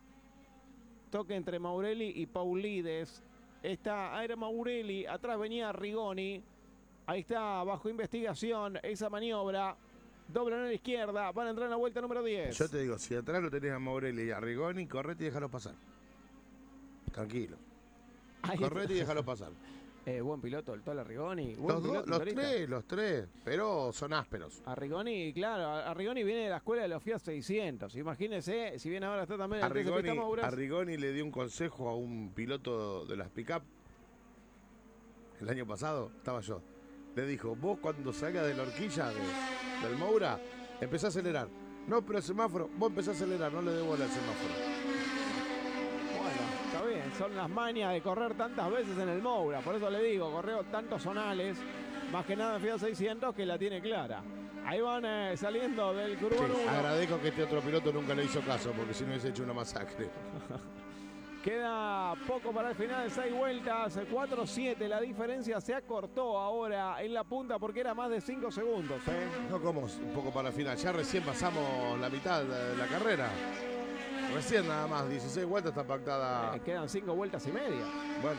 Speaker 3: Toque entre Maurelli y Paulides. Era Maurelli, atrás venía Rigoni. Ahí está, bajo investigación, esa maniobra. Doblan a la izquierda, van a entrar en la vuelta número 10.
Speaker 4: Yo te digo, si atrás lo tenés a Maurelli y a Rigoni, correte y déjalo pasar. Tranquilo. Correte y déjalo pasar.
Speaker 3: Buen piloto el Tolo Arrigoni.
Speaker 4: Los tres, pero son ásperos.
Speaker 3: Arrigoni, claro, Arrigoni viene de la escuela de los Fiat 600. Imagínese, si bien ahora está también en el TC Mouras.
Speaker 4: Arrigoni le dio un consejo a un piloto de las pick-up. El año pasado estaba yo. Le dijo, vos cuando salgas de la horquilla del Moura, empezá a acelerar. No, pero el semáforo, vos empezás a acelerar, no le dé bola al semáforo.
Speaker 3: Bueno, está bien, son las mañas de correr tantas veces en el Moura. Por eso le digo, correo tantos zonales, más que nada en Fiat 600, que la tiene clara. Ahí van saliendo del curvón 1.
Speaker 4: Agradezco que este otro piloto nunca le hizo caso, porque si no hubiese hecho una masacre.
Speaker 3: Queda poco para el final, 6 vueltas, 4-7. La diferencia se acortó ahora en la punta porque era más de 5 segundos.
Speaker 4: No, como un poco para el final. Ya recién pasamos la mitad de la carrera. Recién nada más, 16 vueltas está pactada.
Speaker 3: Quedan 5 vueltas y media.
Speaker 4: Bueno.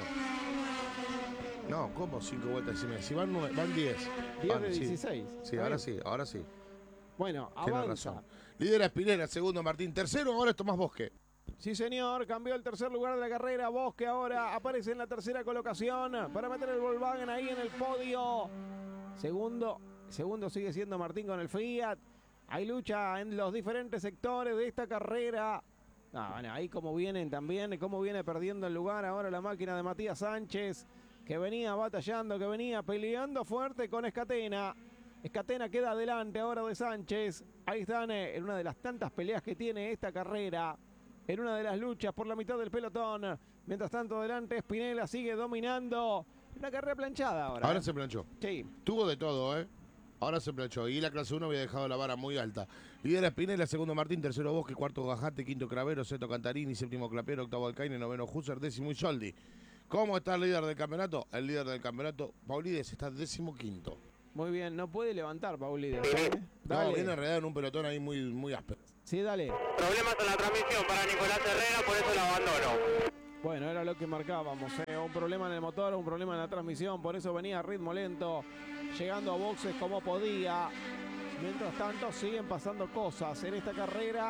Speaker 4: No, ¿cómo 5 vueltas y media? Si van 10.
Speaker 3: 10 de 16.
Speaker 4: Sí, ahora sí.
Speaker 3: Bueno,
Speaker 4: tiene
Speaker 3: avanza.
Speaker 4: Razón. Lidera Spinella, segundo Martín, tercero ahora es Tomás Bosque.
Speaker 3: Sí, señor, cambió el tercer lugar de la carrera. Bosque ahora aparece en la tercera colocación para meter el Volkswagen ahí en el podio. Segundo sigue siendo Martín con el Fiat. Hay lucha en los diferentes sectores de esta carrera. Bueno, ahí como vienen también, cómo viene perdiendo el lugar ahora la máquina de Matías Sánchez, que venía batallando, que venía peleando fuerte con Escatena. Escatena queda adelante ahora de Sánchez. Ahí están en una de las tantas peleas que tiene esta carrera. En una de las luchas por la mitad del pelotón. Mientras tanto, adelante Spinella sigue dominando. Una carrera planchada ahora.
Speaker 4: Ahora se planchó.
Speaker 3: Sí.
Speaker 4: Tuvo de todo, Ahora se planchó. Y la clase 1 había dejado la vara muy alta. Lidera Spinella, segundo Martín, tercero Bosque, cuarto Gajate, quinto Cravero, sexto Cantarini, séptimo Clapiero, octavo Alcaine, noveno Husser, décimo Isoldi. ¿Cómo está el líder del campeonato? El líder del campeonato, Paulides, está 15º.
Speaker 3: Muy bien, no puede levantar Paulides.
Speaker 4: No, viene enredado en un pelotón ahí muy áspero.
Speaker 3: Sí, dale.
Speaker 5: Problemas en la transmisión para Nicolás Herrera, por eso el abandono.
Speaker 3: Bueno, era lo que marcábamos. Un problema en el motor, un problema en la transmisión. Por eso venía a ritmo lento, llegando a boxes como podía. Mientras tanto, siguen pasando cosas en esta carrera.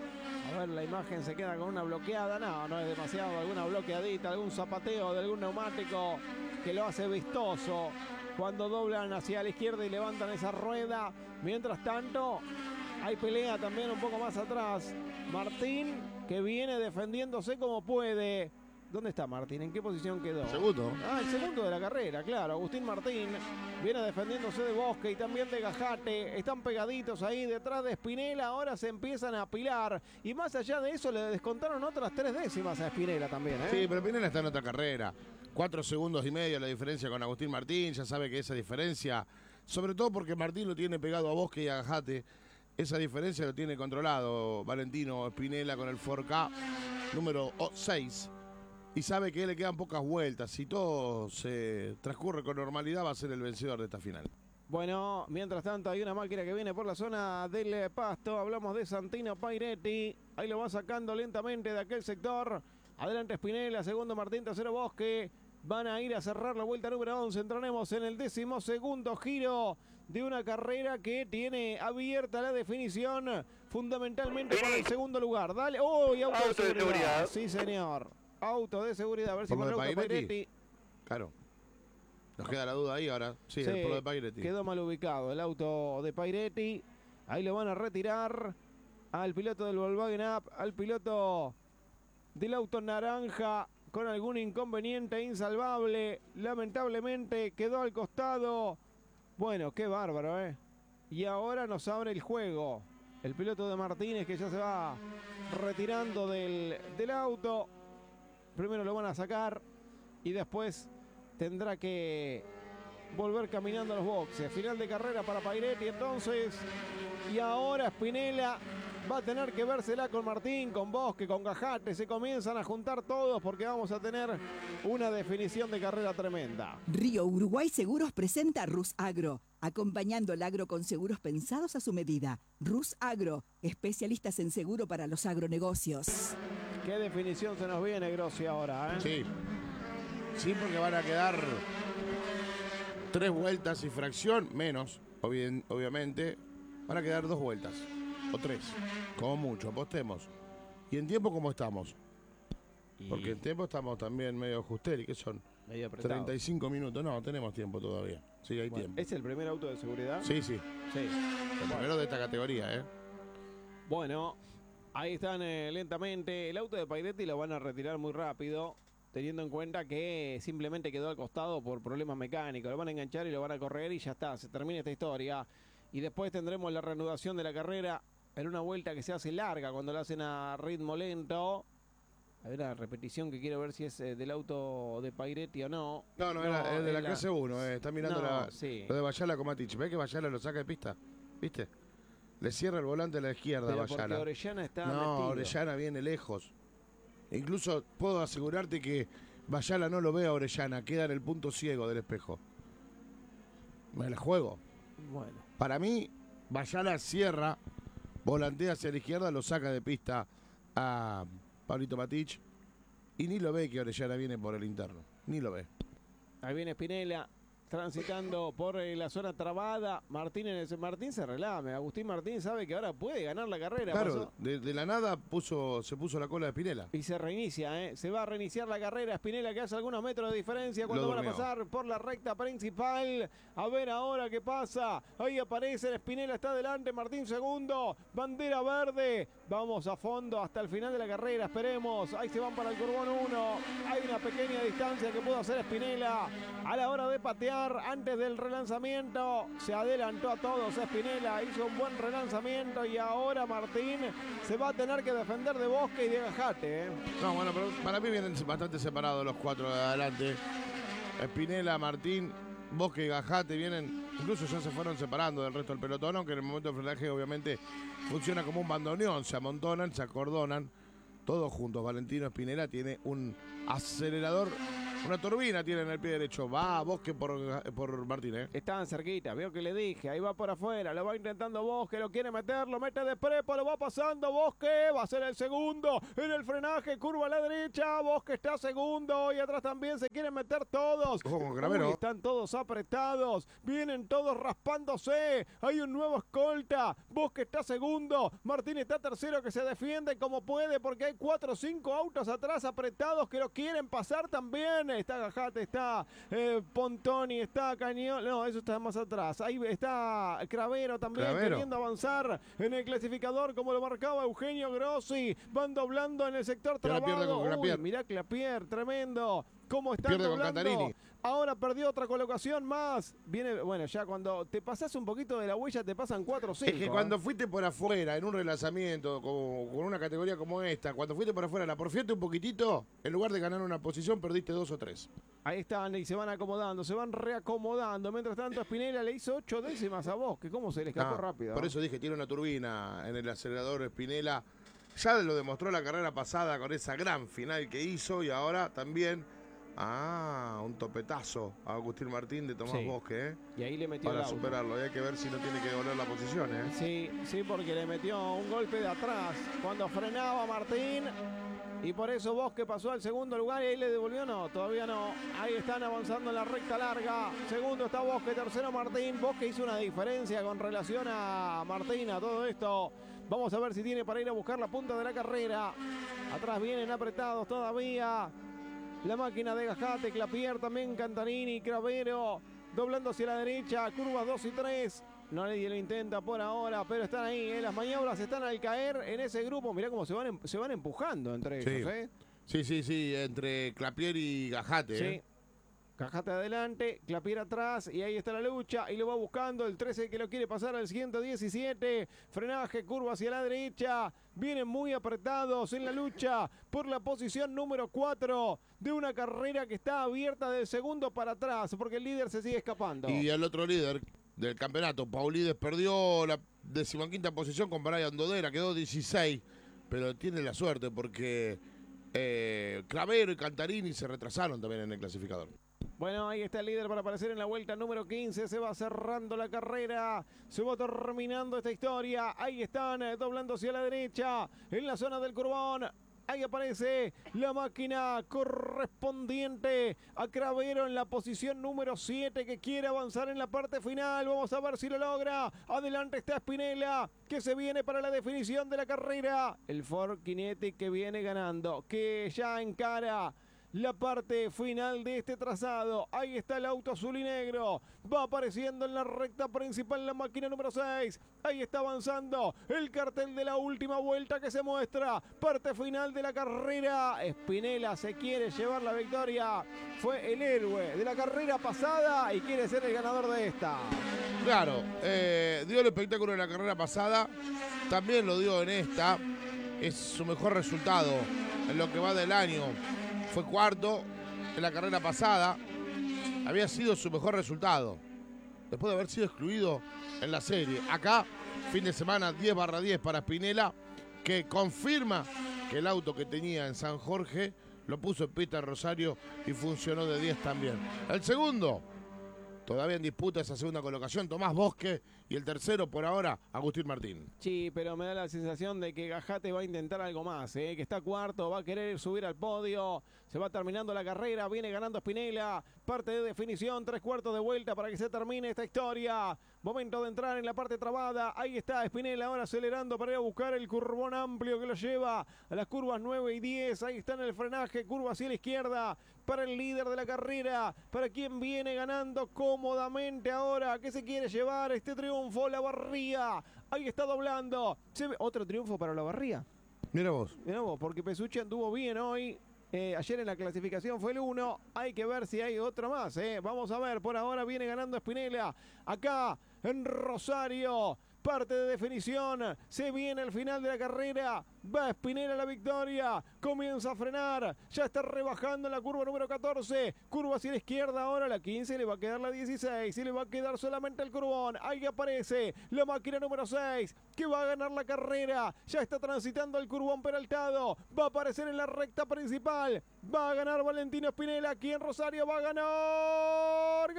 Speaker 3: A ver, la imagen se queda con una bloqueada. No es demasiado. Alguna bloqueadita, algún zapateo de algún neumático que lo hace vistoso. Cuando doblan hacia la izquierda y levantan esa rueda. Mientras tanto, hay pelea también un poco más atrás. Martín, que viene defendiéndose como puede. ¿Dónde está Martín? ¿En qué posición quedó?
Speaker 4: Segundo.
Speaker 3: El segundo de la carrera, claro. Agustín Martín viene defendiéndose de Bosque y también de Gajate. Están pegaditos ahí detrás de Spinella. Ahora se empiezan a apilar. Y más allá de eso, le descontaron otras 3 décimas a Spinella también.
Speaker 4: Sí, pero Spinella está en otra carrera. 4 segundos y medio la diferencia con Agustín Martín. Ya sabe que esa diferencia, sobre todo porque Martín lo tiene pegado a Bosque y a Gajate, esa diferencia lo tiene controlado Valentino Spinella con el 4K número 6. Y sabe que le quedan pocas vueltas. Si todo se transcurre con normalidad, va a ser el vencedor de esta final.
Speaker 3: Bueno, mientras tanto hay una máquina que viene por la zona del pasto. Hablamos de Santino Pairetti. Ahí lo va sacando lentamente de aquel sector. Adelante Spinella, segundo Martín, tercero Bosque. Van a ir a cerrar la vuelta número 11. Entraremos en el 12º giro de una carrera que tiene abierta la definición fundamentalmente por el segundo lugar. Dale. ¡Uy! Auto de seguridad. Sí, señor. Auto de seguridad. A ver si
Speaker 4: ¿Por
Speaker 3: con
Speaker 4: lo
Speaker 3: el
Speaker 4: de
Speaker 3: auto Pairetti.
Speaker 4: Claro. Nos queda la duda ahí ahora. Sí, por lo de Pairetti.
Speaker 3: Quedó mal ubicado el auto de Pairetti. Ahí lo van a retirar al piloto del Volkswagen Up, al piloto del auto naranja con algún inconveniente insalvable. Lamentablemente quedó al costado. Bueno, qué bárbaro, Y ahora nos abre el juego. El piloto de Martínez que ya se va retirando del auto. Primero lo van a sacar y después tendrá que volver caminando a los boxes. Final de carrera para Pairetti entonces. Y ahora Spinella va a tener que vérsela con Martín, con Bosque, con Gajate. Se comienzan a juntar todos porque vamos a tener una definición de carrera tremenda.
Speaker 8: Río Uruguay Seguros presenta Rus Agro, acompañando el agro con seguros pensados a su medida. Rus Agro, especialistas en seguro para los agronegocios.
Speaker 3: Qué definición se nos viene, Grossi, ahora,
Speaker 4: Sí, porque van a quedar 3 vueltas y fracción, menos, obviamente. Van a quedar 2 vueltas, o 3, como mucho, apostemos. ¿Y en tiempo cómo estamos? Porque en tiempo estamos también medio ajusteri, ¿qué son?
Speaker 3: Medio apretado.
Speaker 4: 35 minutos. No, tenemos tiempo todavía. Sí, hay tiempo.
Speaker 3: ¿Es el primer auto de seguridad?
Speaker 4: Sí, sí.
Speaker 3: Sí.
Speaker 4: El primero de esta categoría, ¿eh?
Speaker 3: Bueno, ahí están lentamente. El auto de Pairetti lo van a retirar muy rápido, teniendo en cuenta que simplemente quedó al costado por problemas mecánicos. Lo van a enganchar y lo van a correr y ya está, se termina esta historia. Y después tendremos la reanudación de la carrera en una vuelta que se hace larga cuando la hacen a ritmo lento. A ver la repetición que quiero ver si es del auto de Pairetti o no.
Speaker 4: No, es de la clase 1. Está mirando
Speaker 3: sí.
Speaker 4: lo de Bayala con Matich. ¿Ves que Bayala lo saca de pista? ¿Viste? Le cierra el volante a la izquierda a
Speaker 3: Pero
Speaker 4: Bayala.
Speaker 3: porque Orellana está
Speaker 4: No,
Speaker 3: metido.
Speaker 4: Orellana viene lejos. Incluso puedo asegurarte que Bayala no lo ve a Orellana, queda en el punto ciego del espejo. Me la juego.
Speaker 3: Bueno.
Speaker 4: Para mí, Bayala cierra, volantea hacia la izquierda, lo saca de pista a Pablito Matich y ni lo ve que Orellana viene por el interno. Ni lo ve.
Speaker 3: Ahí viene Spinella transitando por la zona trabada. Martín se relame. Agustín Martín sabe que ahora puede ganar la carrera.
Speaker 4: Claro, de la nada se puso la cola de Spinella.
Speaker 3: Y se reinicia, se va a reiniciar la carrera. Spinella que hace algunos metros de diferencia cuando van a pasar por la recta principal. A ver ahora qué pasa. Ahí aparece Spinella, está adelante. Martín segundo. Bandera verde. Vamos a fondo hasta el final de la carrera. Esperemos. Ahí se van para el Curbón 1. Hay una pequeña distancia que pudo hacer Spinella a la hora de patear. Antes del relanzamiento se adelantó a todos Spinella, hizo un buen relanzamiento y ahora Martín se va a tener que defender de Bosque y de Gajate.
Speaker 4: No, bueno, pero para mí vienen bastante separados los cuatro de adelante. Spinella, Martín, Bosque y Gajate vienen, incluso ya se fueron separando del resto del pelotón, aunque en el momento del frenaje obviamente funciona como un bandoneón, se amontonan, se acordonan, todos juntos. Valentino Spinella tiene un acelerador. Una turbina tiene en el pie derecho. Va a Bosque por Martín, ¿eh?
Speaker 3: Estaban cerquita, veo que le dije. Ahí va por afuera, lo va intentando Bosque, lo quiere meter, lo mete de prepo, lo va pasando Bosque. Va a ser el segundo en el frenaje, curva a la derecha. Bosque está segundo y atrás también se quieren meter todos. Uy, están todos apretados, vienen todos raspándose. Hay un nuevo escolta. Bosque está segundo, Martín está tercero que se defiende como puede porque hay 4 o 5 autos atrás apretados que lo quieren pasar también. Está Gajate, está Pontoni, está Cañón. No, eso está más atrás. Ahí está Cravero también queriendo avanzar en el clasificador como lo marcaba Eugenio Grossi. Van doblando en el sector trabado. Uy, mirá Clapier, tremendo. ¿Cómo están doblando? Ahora perdió otra colocación más. Viene, bueno, ya cuando te pasás un poquito de la huella te pasan 4 o 5.
Speaker 4: Es que cuando fuiste por afuera en un relanzamiento con una categoría como esta, cuando fuiste por afuera, la porfiaste un poquitito, en lugar de ganar una posición, perdiste 2 o 3.
Speaker 3: Ahí están y se van acomodando, se van reacomodando. Mientras tanto, Spinella le hizo 8 décimas a Bosque. ¿Cómo se le escapó rápido?
Speaker 4: Por eso dije, tiene una turbina en el acelerador Spinella. Ya lo demostró la carrera pasada con esa gran final que hizo y ahora también... un topetazo a Agustín Martín de Tomás Bosque,
Speaker 3: Y ahí le metió
Speaker 4: para
Speaker 3: el auto.
Speaker 4: superarlo. Y hay que ver si no tiene que devolver la posición,
Speaker 3: Sí, porque le metió un golpe de atrás cuando frenaba Martín. Y por eso Bosque pasó al segundo lugar y ahí le devolvió. No, todavía no. Ahí están avanzando en la recta larga. Segundo está Bosque, tercero Martín. Bosque hizo una diferencia con relación a Martín, a todo esto. Vamos a ver si tiene para ir a buscar la punta de la carrera. Atrás vienen apretados todavía. La máquina de Gajate, Clapier también, Cantarini, Cravero, doblando hacia la derecha, curvas 2 y 3. Nadie lo intenta por ahora, pero están ahí, las maniobras están al caer en ese grupo. Mirá cómo se van empujando entre ellos,
Speaker 4: Sí, entre Clapier y Gajate.
Speaker 3: Sí. Gajate adelante, Clapier atrás y ahí está la lucha y lo va buscando el 13 que lo quiere pasar al 117. Frenaje, curva hacia la derecha. Vienen muy apretados en la lucha por la posición número 4 de una carrera que está abierta del segundo para atrás porque el líder se sigue escapando.
Speaker 4: Y el otro líder del campeonato, Paulides, perdió la 15ª posición con Brian Dodera, quedó 16, pero tiene la suerte porque Cravero y Cantarini se retrasaron también en el clasificador.
Speaker 3: Bueno, ahí está el líder para aparecer en la vuelta número 15. Se va cerrando la carrera. Se va terminando esta historia. Ahí están doblando hacia la derecha en la zona del Curbón. Ahí aparece la máquina correspondiente a Cravero en la posición número 7 que quiere avanzar en la parte final. Vamos a ver si lo logra. Adelante está Spinella que se viene para la definición de la carrera. El Ford Kinetic que viene ganando, que ya encara la parte final de este trazado. Ahí está el auto azul y negro. Va apareciendo en la recta principal la máquina número 6. Ahí está avanzando el cartel de la última vuelta que se muestra. Parte final de la carrera. Spinella se quiere llevar la victoria. Fue el héroe de la carrera pasada y quiere ser el ganador de esta.
Speaker 4: Claro, dio el espectáculo en la carrera pasada. También lo dio en esta. Es su mejor resultado en lo que va del año. Fue cuarto en la carrera pasada. Había sido su mejor resultado después de haber sido excluido en la serie. Acá, fin de semana 10/10 para Spinella, que confirma que el auto que tenía en San Jorge lo puso en pista en Rosario y funcionó de 10 también. El segundo, todavía en disputa esa segunda colocación, Tomás Bosque, y el tercero por ahora, Agustín Martín.
Speaker 3: Sí, pero me da la sensación de que Gajate va a intentar algo más, que está cuarto, va a querer subir al podio, se va terminando la carrera, viene ganando Spinella, parte de definición, 3/4 de vuelta para que se termine esta historia. Momento de entrar en la parte trabada, ahí está Spinella ahora acelerando para ir a buscar el curvón amplio que lo lleva a las curvas 9 y 10, ahí está en el frenaje, curva hacia la izquierda, para el líder de la carrera, para quien viene ganando cómodamente ahora, que se quiere llevar este triunfo, la Barría. Ahí está doblando. Otro triunfo para la Barría.
Speaker 4: Mira vos.
Speaker 3: Mira vos, porque Pesucci anduvo bien hoy. Ayer en la clasificación fue el 1. Hay que ver si hay otro más. Vamos a ver. Por ahora viene ganando Spinella. Acá en Rosario. Parte de definición. Se viene el final de la carrera. Va Spinella a la victoria. Comienza a frenar. Ya está rebajando en la curva número 14. Curva hacia la izquierda. Ahora la 15. Le va a quedar la 16. Y le va a quedar solamente el curvón. Ahí aparece la máquina número 6. Que va a ganar la carrera. Ya está transitando el curvón peraltado. Va a aparecer en la recta principal. Va a ganar Valentino Spinella. Aquí en Rosario va a ganar.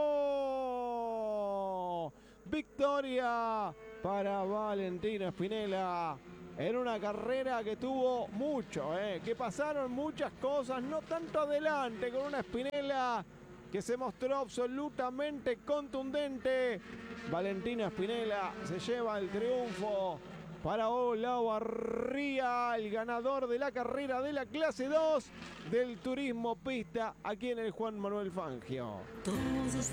Speaker 3: ¡Ganó! Victoria para Valentino Spinella en una carrera que tuvo mucho, que pasaron muchas cosas, no tanto adelante, con una Spinella que se mostró absolutamente contundente. Valentino Spinella se lleva el triunfo para Olavarría, el ganador de la carrera de la clase 2 del turismo pista aquí en el Juan Manuel Fangio.